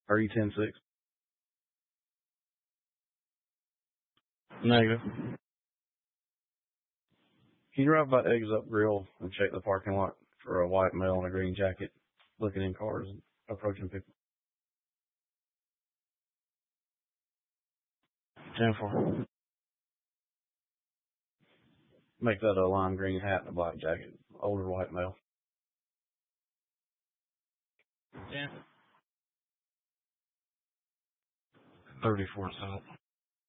Are you 10-6? Negative. Can you drive by Eggs Up Grill and check the parking lot for a white male in a green jacket looking in cars and approaching people? 10-4. Make that a lime green hat and a black jacket. Older white male. 10. 34 South.